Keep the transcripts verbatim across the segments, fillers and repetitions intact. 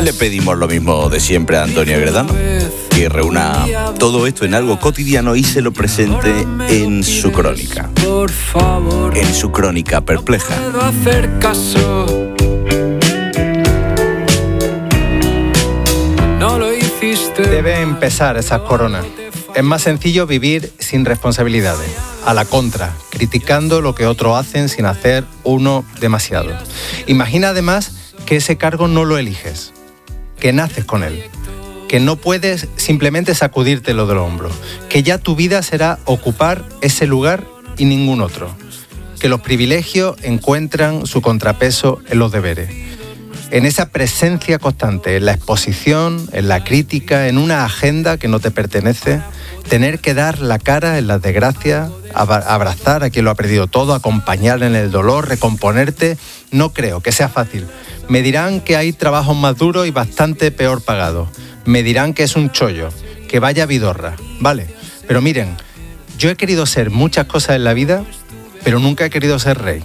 Le pedimos lo mismo de siempre a Antonio Gredano, que reúna todo esto en algo cotidiano y se lo presente en su crónica. En su crónica perpleja. Debe empezar esas coronas. Es más sencillo vivir sin responsabilidades, a la contra, criticando lo que otros hacen sin hacer uno demasiado. Imagina además que ese cargo no lo eliges, que naces con él, que no puedes simplemente sacudírtelo del hombro, que ya tu vida será ocupar ese lugar y ningún otro, que los privilegios encuentran su contrapeso en los deberes. En esa presencia constante, en la exposición, en la crítica, en una agenda que no te pertenece, tener que dar la cara en las desgracias, abrazar a quien lo ha perdido todo, acompañar en el dolor, recomponerte, no creo que sea fácil. Me dirán que hay trabajos más duros y bastante peor pagados. Me dirán que es un chollo, que vaya vidorra, vale. Pero miren, yo he querido ser muchas cosas en la vida, pero nunca he querido ser rey.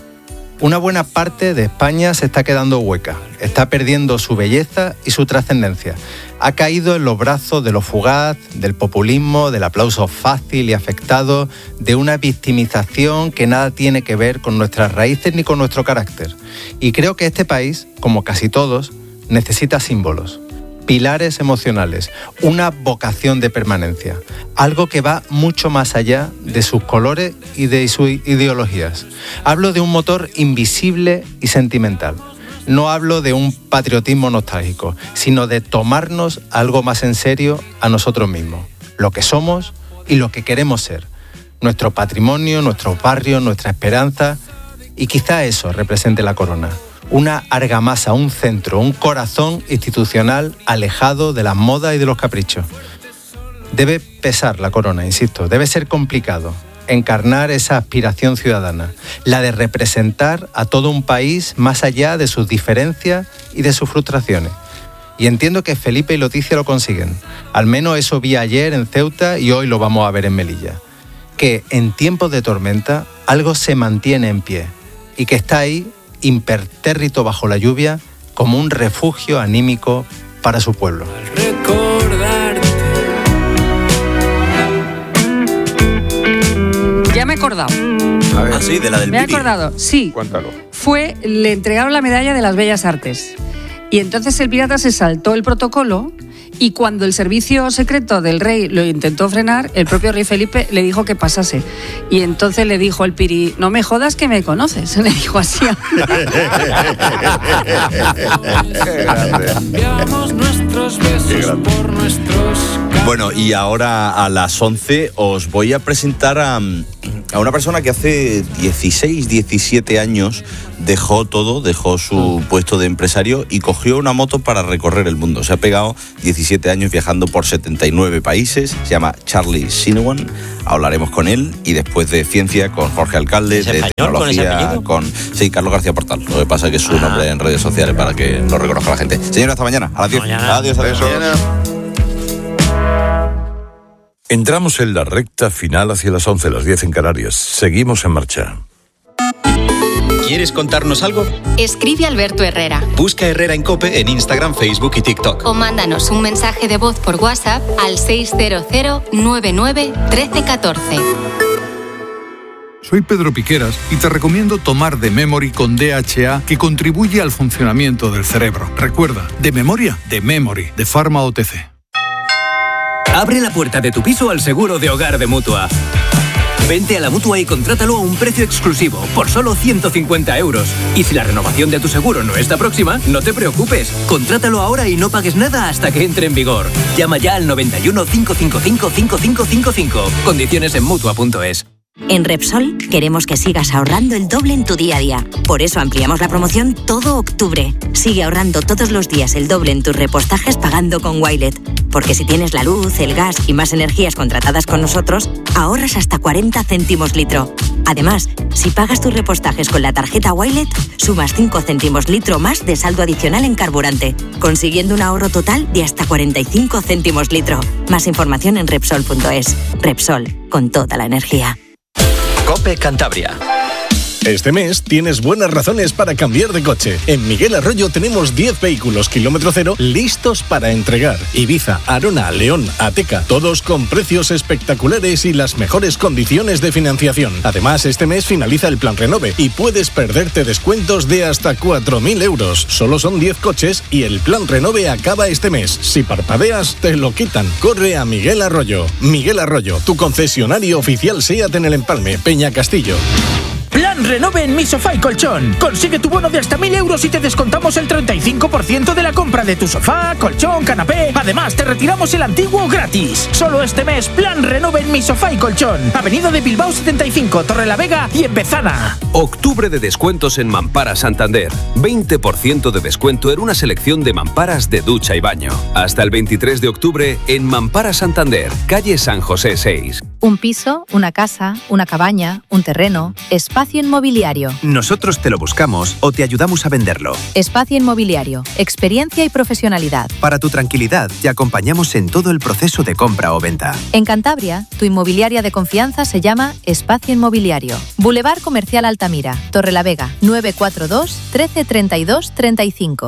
Una buena parte de España se está quedando hueca, está perdiendo su belleza y su trascendencia. Ha caído en los brazos de lo fugaz, del populismo, del aplauso fácil y afectado, de una victimización que nada tiene que ver con nuestras raíces ni con nuestro carácter. Y creo que este país, como casi todos, necesita símbolos, pilares emocionales, una vocación de permanencia, algo que va mucho más allá de sus colores y de sus ideologías. Hablo de un motor invisible y sentimental. No hablo de un patriotismo nostálgico, sino de tomarnos algo más en serio a nosotros mismos, lo que somos y lo que queremos ser, nuestro patrimonio, nuestros barrios, nuestra esperanza, y quizá eso represente la corona. Una argamasa, un centro, un corazón institucional alejado de las modas y de los caprichos. Debe pesar la corona, insisto, debe ser complicado encarnar esa aspiración ciudadana, la de representar a todo un país más allá de sus diferencias y de sus frustraciones. Y entiendo que Felipe y Leticia lo consiguen. Al menos eso vi ayer en Ceuta y hoy lo vamos a ver en Melilla. Que en tiempos de tormenta algo se mantiene en pie y que está ahí impertérrito bajo la lluvia como un refugio anímico para su pueblo. Ya me he acordado. A ver. ¿Ah, sí? ¿De la del Me he Piri? acordado, sí. Cuéntalo. Fue, le entregaron la medalla de las Bellas Artes. Y entonces el pirata se saltó el protocolo y cuando el servicio secreto del rey lo intentó frenar, el propio rey Felipe le dijo que pasase. Y entonces le dijo el Piri, no me jodas que me conoces. Le dijo así. Bueno, y ahora a las once os voy a presentar a, a una persona que hace dieciséis, diecisiete años dejó todo, dejó su puesto de empresario y cogió una moto para recorrer el mundo. Se ha pegado diecisiete años viajando por setenta y nueve países. Se llama Charlie Sinewan. Hablaremos con él y después de ciencia con Jorge Alcalde, de tecnología con, con sí, Carlos García Portal. Lo que pasa es que es su ah. nombre en redes sociales para que lo reconozca la gente. Señora, hasta mañana. A las diez. Adiós, adiós. adiós. Entramos en la recta final hacia las once, las diez en Canarias. Seguimos en marcha. ¿Quieres contarnos algo? Escribe Alberto Herrera. Busca Herrera en COPE en Instagram, Facebook y TikTok. O mándanos un mensaje de voz por WhatsApp al seis cero cero nueve nueve uno tres uno cuatro. Soy Pedro Piqueras y te recomiendo tomar The Memory con D H A, que contribuye al funcionamiento del cerebro. Recuerda, de memoria, The Memory, de Pharma O T C. Abre la puerta de tu piso al seguro de hogar de Mutua. Vente a la Mutua y contrátalo a un precio exclusivo, por solo ciento cincuenta euros. Y si la renovación de tu seguro no está próxima, no te preocupes. Contrátalo ahora y no pagues nada hasta que entre en vigor. Llama ya al noventa y uno, cinco cinco cinco, cinco cinco cinco cinco. Condiciones en Mutua punto es. En Repsol queremos que sigas ahorrando el doble en tu día a día. Por eso ampliamos la promoción todo octubre. Sigue ahorrando todos los días el doble en tus repostajes pagando con Wilet. Porque si tienes la luz, el gas y más energías contratadas con nosotros, ahorras hasta cuarenta céntimos litro. Además, si pagas tus repostajes con la tarjeta Wilet, sumas cinco céntimos litro más de saldo adicional en carburante, consiguiendo un ahorro total de hasta cuarenta y cinco céntimos litro. Más información en Repsol punto es. Repsol, con toda la energía. COPE Cantabria. Este mes tienes buenas razones para cambiar de coche. En Miguel Arroyo tenemos diez vehículos kilómetro cero listos para entregar. Ibiza, Arona, León, Ateca, todos con precios espectaculares y las mejores condiciones de financiación. Además, este mes finaliza el plan Renove y puedes perderte descuentos de hasta cuatro mil euros. Solo son diez coches y el plan Renove acaba este mes. Si parpadeas, te lo quitan. Corre a Miguel Arroyo. Miguel Arroyo, tu concesionario oficial SEAT en el Empalme, Peña Castillo. Plan Renove en Mi Sofá y Colchón. Consigue tu bono de hasta mil euros y te descontamos el treinta y cinco por ciento de la compra de tu sofá, colchón, canapé. Además, te retiramos el antiguo gratis. Solo este mes, Plan Renove en Mi Sofá y Colchón. Avenida de Bilbao setenta y cinco, Torrelavega y en Bezana. Octubre de descuentos en Mampara Santander. veinte por ciento de descuento en una selección de mamparas de ducha y baño. Hasta el veintitrés de octubre en Mampara Santander, calle San José seis. Un piso, una casa, una cabaña, un terreno, espacio inmobiliario. Nosotros te lo buscamos o te ayudamos a venderlo. Espacio inmobiliario, experiencia y profesionalidad. Para tu tranquilidad, te acompañamos en todo el proceso de compra o venta. En Cantabria, tu inmobiliaria de confianza se llama Espacio Inmobiliario. Boulevard Comercial Altamira, Torrelavega, nueve cuatro dos, trece treinta y dos, treinta y cinco.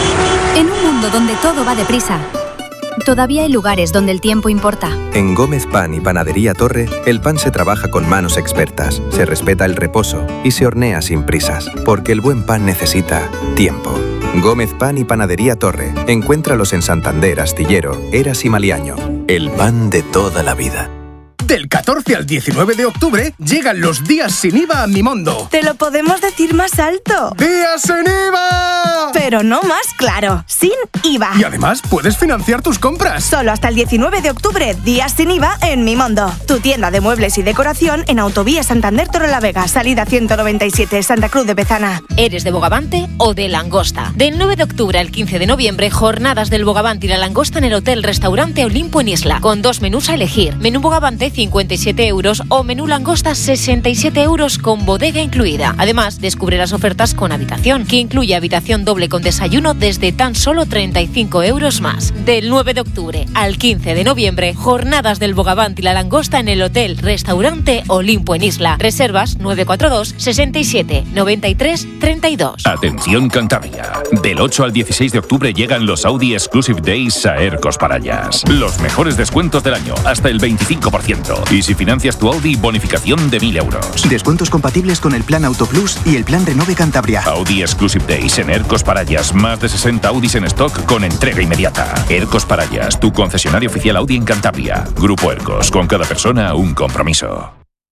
En un mundo donde todo va deprisa, todavía hay lugares donde el tiempo importa. En Gómez Pan y Panadería Torre, el pan se trabaja con manos expertas, se respeta el reposo y se hornea sin prisas, porque el buen pan necesita tiempo. Gómez Pan y Panadería Torre. Encuéntralos en Santander, Astillero, Eras y Maliaño. El pan de toda la vida. Del catorce al diecinueve de octubre llegan los días sin I V A a Mimondo. Te lo podemos decir más alto. ¡Días sin I V A! Pero no más claro, sin I V A. Y además puedes financiar tus compras. Solo hasta el diecinueve de octubre, días sin I V A en Mimondo. Tu tienda de muebles y decoración en Autovía Santander Torrelavega, salida ciento noventa y siete, Santa Cruz de Bezana. ¿Eres de Bogavante o de Langosta? Del nueve de octubre al quince de noviembre, jornadas del Bogavante y la Langosta en el Hotel Restaurante Olimpo en Isla, con dos menús a elegir. Menú Bogavante cincuenta y siete euros o menú langosta sesenta y siete euros con bodega incluida. Además, descubre las ofertas con habitación, que incluye habitación doble con desayuno desde tan solo treinta y cinco euros más. Del nueve de octubre al quince de noviembre, jornadas del Bogavante y la Langosta en el Hotel Restaurante Olimpo en Isla. Reservas nueve cuatro dos, sesenta y siete, noventa y tres, treinta y dos. Atención Cantabria. Del ocho al dieciséis de octubre llegan los Audi Exclusive Days a Ercos Parallas. Los mejores descuentos del año, hasta el veinticinco por ciento. Y si financias tu Audi, bonificación de mil euros. Descuentos compatibles con el plan Auto Plus y el plan Renove Cantabria. Audi Exclusive Days en Ercos Parallas. Más de sesenta Audis en stock con entrega inmediata. Ercos Parallas, tu concesionario oficial Audi en Cantabria. Grupo Ercos, con cada persona un compromiso.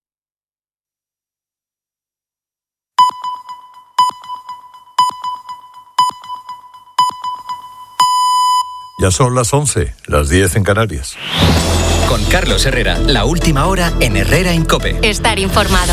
Ya son las once, las diez en Canarias. Con Carlos Herrera, la última hora en Herrera en COPE. Estar informado.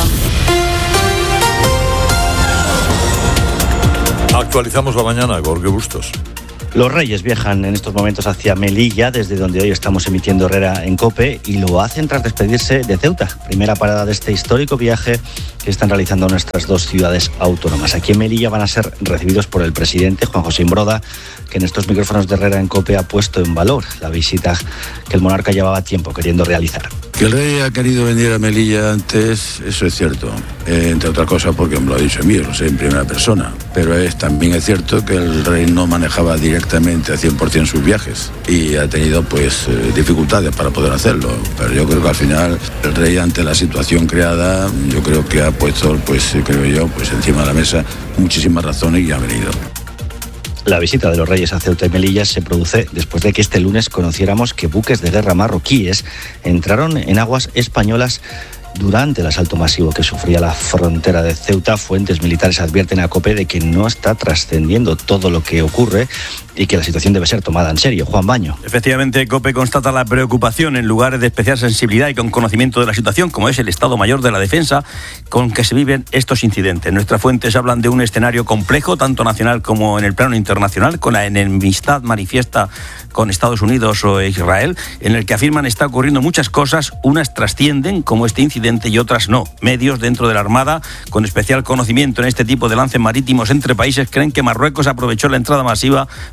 Actualizamos la mañana, Jorge Bustos. Los Reyes viajan en estos momentos hacia Melilla, desde donde hoy estamos emitiendo Herrera en COPE, y lo hacen tras despedirse de Ceuta, primera parada de este histórico viaje que están realizando nuestras dos ciudades autónomas. Aquí en Melilla van a ser recibidos por el presidente Juan José Imbroda, que en estos micrófonos de Herrera en COPE ha puesto en valor la visita que el monarca llevaba tiempo queriendo realizar. Que el rey ha querido venir a Melilla antes, eso es cierto, eh, entre otras cosas porque me lo ha dicho a mí, lo sé en primera persona, pero es, también es cierto que el rey no manejaba directamente al cien por ciento sus viajes y ha tenido pues eh, dificultades para poder hacerlo, pero yo creo que al final el rey, ante la situación creada, yo creo que ha puesto, pues creo yo, pues encima de la mesa muchísimas razones y ha venido. La visita de los Reyes a Ceuta y Melilla se produce después de que este lunes conociéramos que buques de guerra marroquíes entraron en aguas españolas durante el asalto masivo que sufría la frontera de Ceuta. Fuentes militares advierten a COPE de que no está trascendiendo todo lo que ocurre y que la situación debe ser tomada en serio. Juan Baño. Efectivamente, COPE constata la preocupación en lugares de especial sensibilidad y con conocimiento de la situación, como es el Estado Mayor de la Defensa, con que se viven estos incidentes. Nuestras fuentes hablan de un escenario complejo, tanto nacional como en el plano internacional, con la enemistad manifiesta con Estados Unidos o Israel, en el que afirman está ocurriendo muchas cosas, unas trascienden, como este incidente, y otras no. Medios dentro de la Armada, con especial conocimiento en este tipo de lances marítimos entre países, creen que Marruecos aprovechó la entrada masiva para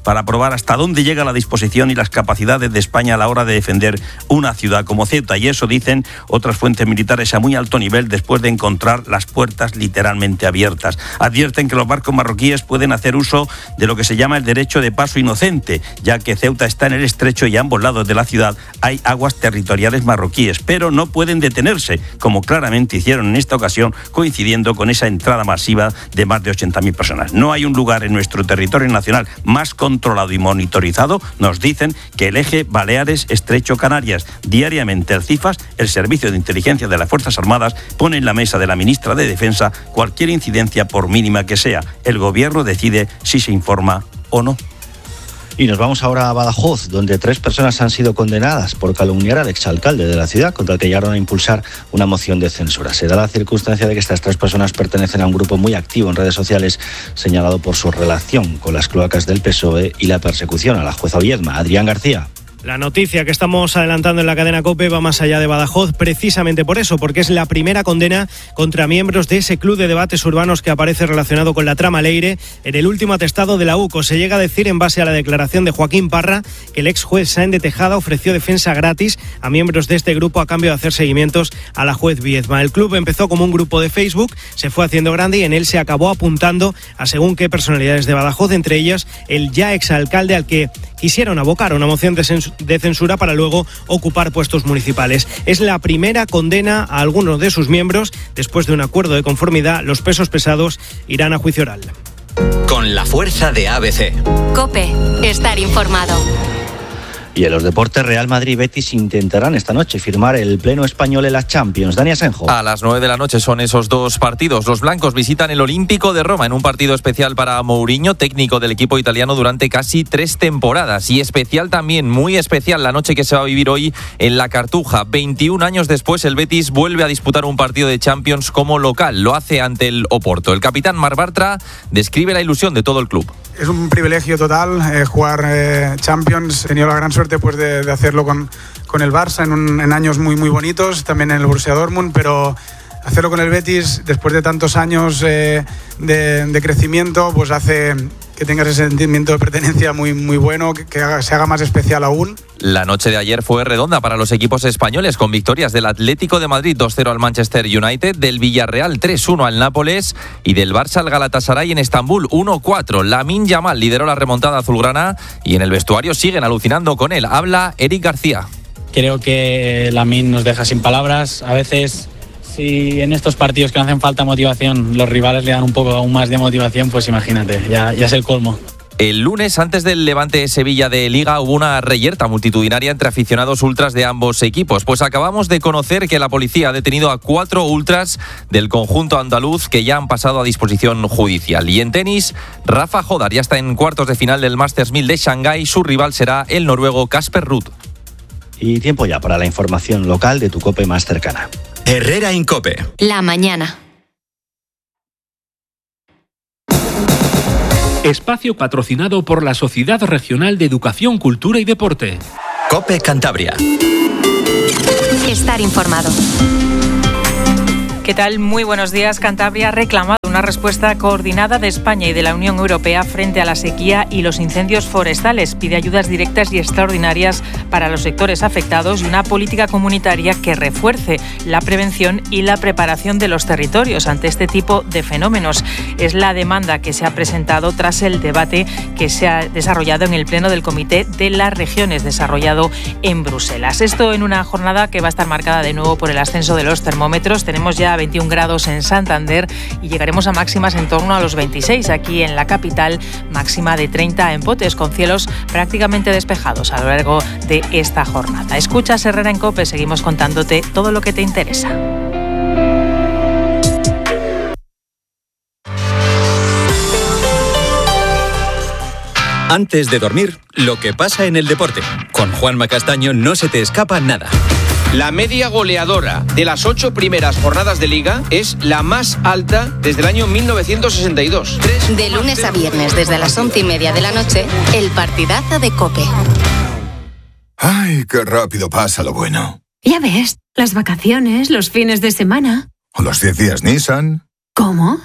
para probar hasta dónde llega la disposición y las capacidades de España a la hora de defender una ciudad como Ceuta. Y eso dicen otras fuentes militares a muy alto nivel después de encontrar las puertas literalmente abiertas. Advierten que los barcos marroquíes pueden hacer uso de lo que se llama el derecho de paso inocente, ya que Ceuta está en el estrecho y a ambos lados de la ciudad hay aguas territoriales marroquíes, pero no pueden detenerse, como claramente hicieron en esta ocasión, coincidiendo con esa entrada masiva de más de ochenta mil personas. No hay un lugar en nuestro territorio nacional más controlado y monitorizado, nos dicen, que el eje Baleares-Estrecho-Canarias. Diariamente el CIFAS, el Servicio de Inteligencia de las Fuerzas Armadas, pone en la mesa de la ministra de Defensa cualquier incidencia, por mínima que sea. El gobierno decide si se informa o no. Y nos vamos ahora a Badajoz, donde tres personas han sido condenadas por calumniar al exalcalde de la ciudad, contra el que llegaron a impulsar una moción de censura. Se da la circunstancia de que estas tres personas pertenecen a un grupo muy activo en redes sociales, señalado por su relación con las cloacas del P S O E y la persecución a la jueza Viedma. Adrián García. La noticia que estamos adelantando en la cadena COPE va más allá de Badajoz, precisamente por eso, porque es la primera condena contra miembros de ese club de debates urbanos que aparece relacionado con la trama Leire en el último atestado de la U C O. Se llega a decir, en base a la declaración de Joaquín Parra, que el ex juez Sáenz de Tejada ofreció defensa gratis a miembros de este grupo a cambio de hacer seguimientos a la juez Viedma. El club empezó como un grupo de Facebook, se fue haciendo grande y en él se acabó apuntando a según qué personalidades de Badajoz, entre ellas el ya exalcalde al que quisieron abocar una moción de censura de censura para luego ocupar puestos municipales. Es la primera condena a algunos de sus miembros. Después de un acuerdo de conformidad, los pesos pesados irán a juicio oral. Con la fuerza de A B C. COPE, estar informado. Y en los deportes, Real Madrid y Betis intentarán esta noche firmar el pleno español en la Champions. Dani Asenjo. A las nueve de la noche son esos dos partidos. Los blancos visitan el Olímpico de Roma en un partido especial para Mourinho, técnico del equipo italiano durante casi tres temporadas. Y especial también, muy especial, la noche que se va a vivir hoy en la Cartuja. veintiún años después, el Betis vuelve a disputar un partido de Champions como local. Lo hace ante el Oporto. El capitán Marc Bartra describe la ilusión de todo el club. Es un privilegio total eh, jugar eh, Champions. He tenido la gran suerte pues, de, de hacerlo con, con el Barça en, un, en años muy, muy bonitos, también en el Borussia Dortmund, pero hacerlo con el Betis después de tantos años eh, de, de crecimiento, pues hace que tengas ese sentimiento de pertenencia muy, muy bueno, que, que haga, se haga más especial aún. La noche de ayer fue redonda para los equipos españoles, con victorias del Atlético de Madrid dos cero al Manchester United, del Villarreal tres uno al Nápoles y del Barça al Galatasaray en Estambul uno cuatro. Lamine Yamal lideró la remontada azulgrana y en el vestuario siguen alucinando con él. Habla Eric García. Creo que Lamine nos deja sin palabras. A veces, si en estos partidos que no hacen falta motivación, los rivales le dan un poco aún más de motivación, pues imagínate, ya, ya es el colmo. El lunes, antes del Levante Sevilla de Liga, hubo una reyerta multitudinaria entre aficionados ultras de ambos equipos. Pues acabamos de conocer que la policía ha detenido a cuatro ultras del conjunto andaluz que ya han pasado a disposición judicial. Y en tenis, Rafa Jodar ya está en cuartos de final del Masters mil de Shanghái. Su rival será el noruego Casper Ruud. Y tiempo ya para la información local de tu COPE más cercana. Herrera en COPE. La mañana. Espacio patrocinado por la Sociedad Regional de Educación, Cultura y Deporte. COPE Cantabria. Estar informado. ¿Qué tal? Muy buenos días. Cantabria ha reclamado una respuesta coordinada de España y de la Unión Europea frente a la sequía y los incendios forestales. Pide ayudas directas y extraordinarias para los sectores afectados y una política comunitaria que refuerce la prevención y la preparación de los territorios ante este tipo de fenómenos. Es la demanda que se ha presentado tras el debate que se ha desarrollado en el Pleno del Comité de las Regiones, desarrollado en Bruselas. Esto en una jornada que va a estar marcada de nuevo por el ascenso de los termómetros. Tenemos ya veintiún grados en Santander y llegaremos a máximas en torno a los veintiséis aquí en la capital, máxima de treinta en Potes, con cielos prácticamente despejados a lo largo de esta jornada. Escuchas Herrera en COPE, seguimos contándote todo lo que te interesa. Antes de dormir, lo que pasa en el deporte. Con Juanma Castaño no se te escapa nada. La media goleadora de las ocho primeras jornadas de Liga es la más alta desde el año mil novecientos sesenta y dos. De lunes a viernes, desde las once y media de la noche, el partidazo de COPE. Ay, qué rápido pasa lo bueno. Ya ves, las vacaciones, los fines de semana. O los diez días Nissan. ¿Cómo?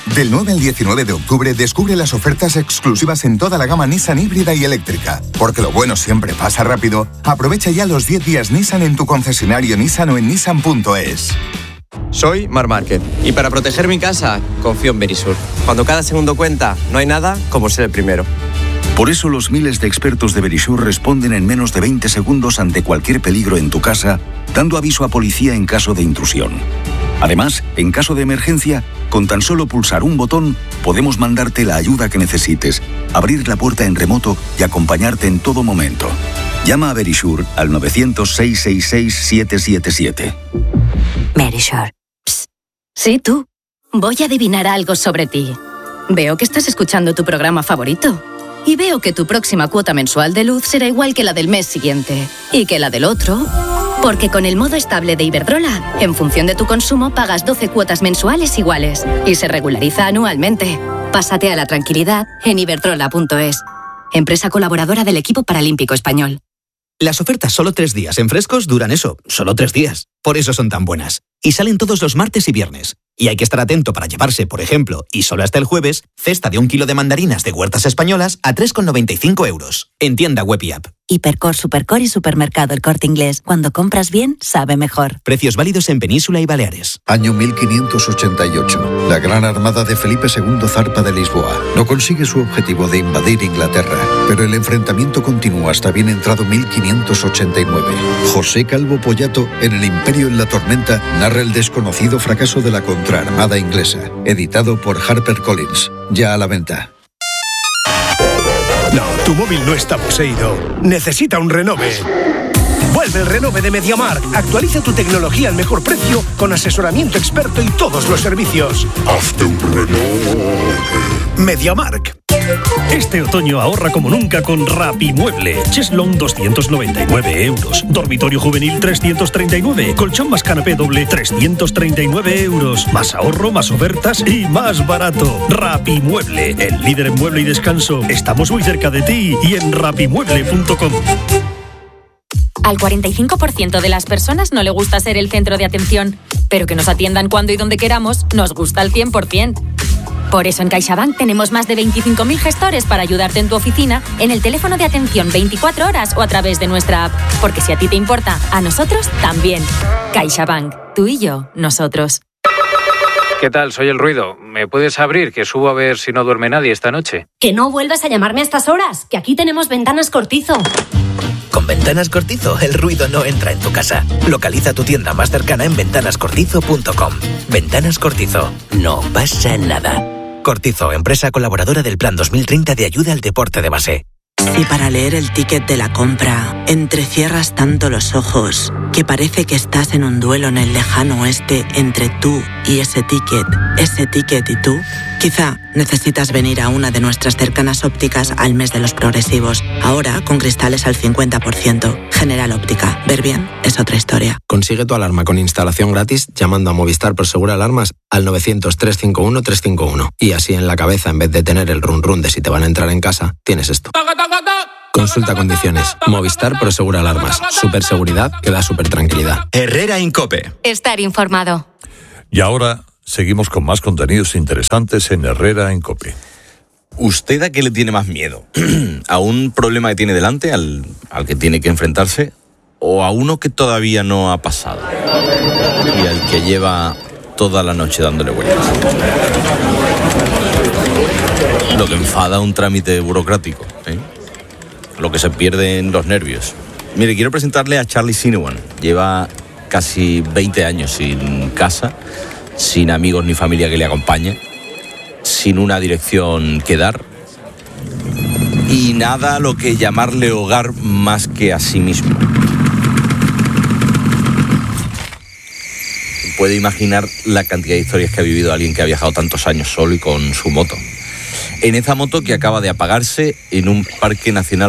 Del nueve al diecinueve de octubre descubre las ofertas exclusivas en toda la gama Nissan híbrida y eléctrica. Porque lo bueno siempre pasa rápido, aprovecha ya los diez días Nissan en tu concesionario Nissan o en nissan punto es. Soy Mar Márquez y para proteger mi casa confío en Verisur. Cuando cada segundo cuenta, no hay nada como ser el primero. Por eso los miles de expertos de Verisur responden en menos de veinte segundos ante cualquier peligro en tu casa, dando aviso a policía en caso de intrusión. Además, en caso de emergencia, con tan solo pulsar un botón, podemos mandarte la ayuda que necesites, abrir la puerta en remoto y acompañarte en todo momento. Llama a Verisur al nueve cero cero, seis seis seis, siete siete siete. Verisur. Psst. Sí, tú. Voy a adivinar algo sobre ti. Veo que estás escuchando tu programa favorito. Y veo que tu próxima cuota mensual de luz será igual que la del mes siguiente. Y que la del otro. Porque con el modo estable de Iberdrola, en función de tu consumo, pagas doce cuotas mensuales iguales. Y se regulariza anualmente. Pásate a la tranquilidad en iberdrola punto es. Empresa colaboradora del equipo paralímpico español. Las ofertas solo tres días en Frescos duran eso, solo tres días. Por eso son tan buenas. Y salen todos los martes y viernes. Y hay que estar atento para llevarse, por ejemplo, y solo hasta el jueves, cesta de un kilo de mandarinas de huertas españolas a tres con noventa y cinco euros. En tienda web y app. Hipercor, Supercor y Supermercado El Corte Inglés. Cuando compras bien, sabe mejor. Precios válidos en Península y Baleares. Año mil quinientos ochenta y ocho. La gran armada de Felipe segundo zarpa de Lisboa. No consigue su objetivo de invadir Inglaterra, pero el enfrentamiento continúa hasta bien entrado mil quinientos ochenta y nueve. José Calvo Pollato, en El Imperio en la Tormenta, narra el desconocido fracaso de la contraarmada inglesa. Editado por HarperCollins. Ya a la venta. No, tu móvil no está poseído. Necesita un renove. Vuelve el renove de MediaMarkt. Actualiza tu tecnología al mejor precio con asesoramiento experto y todos los servicios. Hazte un renove. MediaMarkt. Este otoño ahorra como nunca con Rapimueble. Cheslong doscientos noventa y nueve euros. Dormitorio juvenil trescientos treinta y nueve. Colchón más canapé doble trescientos treinta y nueve euros. Más ahorro, más ofertas y más barato. Rapimueble, el líder en mueble y descanso. Estamos muy cerca de ti y en rapimueble punto com. Al cuarenta y cinco por ciento de las personas no le gusta ser el centro de atención, pero que nos atiendan cuando y donde queramos nos gusta al cien por ciento. Por eso en CaixaBank tenemos más de veinticinco mil gestores para ayudarte en tu oficina, en el teléfono de atención veinticuatro horas o a través de nuestra app. Porque si a ti te importa, a nosotros también. CaixaBank, tú y yo, nosotros. ¿Qué tal? Soy El Ruido. ¿Me puedes abrir? Que subo a ver si no duerme nadie esta noche. Que no vuelvas a llamarme a estas horas, que aquí tenemos Ventanas Cortizo. Con Ventanas Cortizo, el ruido no entra en tu casa. Localiza tu tienda más cercana en ventanas cortizo punto com. Ventanas Cortizo. No pasa nada. Cortizo, empresa colaboradora del Plan dos mil treinta de ayuda al deporte de base. Si para leer el ticket de la compra entrecierras tanto los ojos que parece que estás en un duelo en el lejano oeste entre tú y ese ticket, ese ticket y tú, quizá necesitas venir a una de nuestras cercanas ópticas al mes de los progresivos. Ahora con cristales al cincuenta por ciento. General Óptica. Ver bien es otra historia. Consigue tu alarma con instalación gratis llamando a Movistar Prosegur Alarmas al novecientos, trescientos cincuenta y uno, trescientos cincuenta y uno. Y así en la cabeza, en vez de tener el run run de si te van a entrar en casa, tienes esto. Consulta condiciones. Movistar Prosegur Alarmas. Super seguridad que da super tranquilidad. Herrera Incope. Estar informado. Y ahora seguimos con más contenidos interesantes en Herrera Incope. ¿Usted a qué le tiene más miedo? ¿A un problema que tiene delante, al, al que tiene que enfrentarse? ¿O a uno que todavía no ha pasado? Y al que lleva toda la noche dándole vueltas. Lo que enfada un trámite burocrático, ¿eh? Lo que se pierde en los nervios. Mire, quiero presentarle a Charlie Sinewan. Lleva casi veinte años sin casa, sin amigos ni familia que le acompañe, sin una dirección que dar y nada a lo que llamarle hogar más que a sí mismo. Puede imaginar la cantidad de historias que ha vivido alguien que ha viajado tantos años solo y con su moto. En esa moto que acaba de apagarse en un parque nacional